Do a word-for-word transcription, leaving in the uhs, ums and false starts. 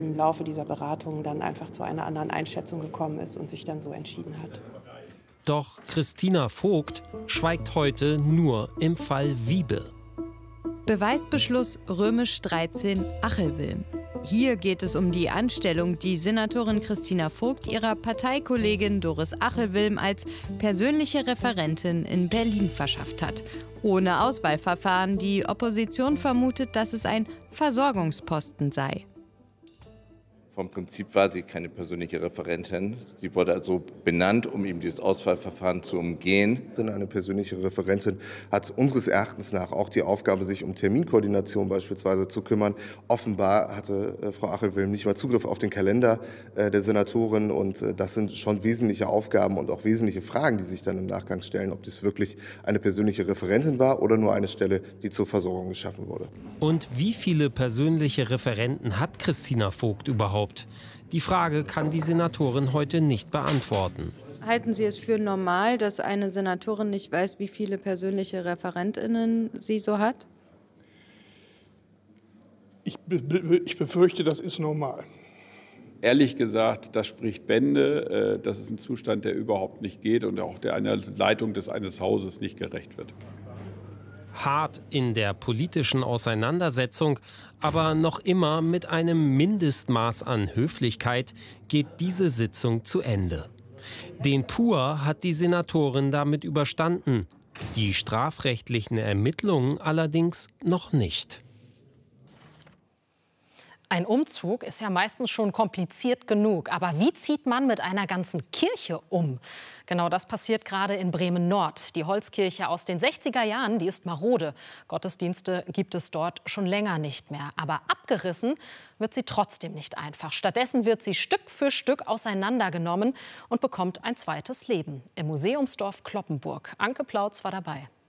im Laufe dieser Beratungen dann einfach zu einer anderen Einschätzung gekommen ist und sich dann so entschieden hat. Doch Christina Vogt schweigt heute nur im Fall Wiebe. Beweisbeschluss römisch dreizehn Achelwilm. Hier geht es um die Anstellung, die Senatorin Christina Vogt ihrer Parteikollegin Doris Achelwilm als persönliche Referentin in Berlin verschafft hat. Ohne Auswahlverfahren. Die Opposition vermutet, dass es ein Versorgungsposten sei. Vom Prinzip war sie keine persönliche Referentin. Sie wurde also benannt, um eben dieses Auswahlverfahren zu umgehen. Eine persönliche Referentin hat unseres Erachtens nach auch die Aufgabe, sich um Terminkoordination beispielsweise zu kümmern. Offenbar hatte äh, Frau Achelwilm nicht mal Zugriff auf den Kalender äh, der Senatorin. Und äh, das sind schon wesentliche Aufgaben und auch wesentliche Fragen, die sich dann im Nachgang stellen, ob dies wirklich eine persönliche Referentin war oder nur eine Stelle, die zur Versorgung geschaffen wurde. Und wie viele persönliche Referenten hat Christina Vogt überhaupt? Die Frage kann die Senatorin heute nicht beantworten. Halten Sie es für normal, dass eine Senatorin nicht weiß, wie viele persönliche ReferentInnen sie so hat? Ich, be ich befürchte, das ist normal. Ehrlich gesagt, das spricht Bände. Das ist ein Zustand, der überhaupt nicht geht und auch der einer Leitung des eines Hauses nicht gerecht wird. Hart in der politischen Auseinandersetzung, aber noch immer mit einem Mindestmaß an Höflichkeit geht diese Sitzung zu Ende. Den Pur hat die Senatorin damit überstanden, die strafrechtlichen Ermittlungen allerdings noch nicht. Ein Umzug ist ja meistens schon kompliziert genug. Aber wie zieht man mit einer ganzen Kirche um? Genau das passiert gerade in Bremen-Nord. Die Holzkirche aus den sechziger Jahren, die ist marode. Gottesdienste gibt es dort schon länger nicht mehr. Aber abgerissen wird sie trotzdem nicht einfach. Stattdessen wird sie Stück für Stück auseinandergenommen und bekommt ein zweites Leben im Museumsdorf Cloppenburg. Anke Plautz war dabei.